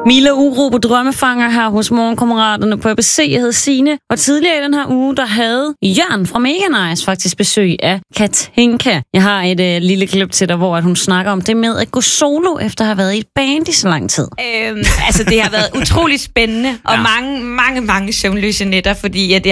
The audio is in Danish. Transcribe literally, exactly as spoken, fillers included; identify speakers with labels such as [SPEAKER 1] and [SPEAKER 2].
[SPEAKER 1] Mila Uro på Drømmefanger her hos Morgenkammeraterne på A B C. Jeg hedder Signe, og tidligere i den her uge, der havde Jørn fra Mega Nice faktisk besøg af Katinka. Jeg har et øh, lille klip til dig, hvor at hun snakker om det med at gå solo, efter at have været i et band i så lang tid.
[SPEAKER 2] Øhm, altså, det har været utrolig spændende, og ja. mange, mange, mange søvnløse nætter, fordi at jeg